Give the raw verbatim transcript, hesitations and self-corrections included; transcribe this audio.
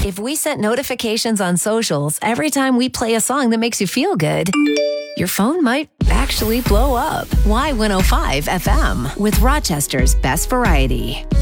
If we set notifications on socials every time we play a song that makes you feel good, your phone might actually blow up. Y one oh five F M with Rochester's best variety.